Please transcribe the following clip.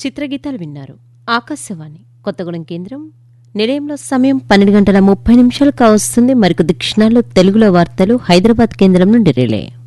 చిత్రగీతాలు విన్నారు. ఆకాశవాణి కొత్తగూడెం కేంద్రం. నిలయంలో సమయం 12:30 కావస్తుంది. మరికొద్ది క్షణాల్లో తెలుగులో వార్తలు హైదరాబాద్ కేంద్రం నుండి రిలే.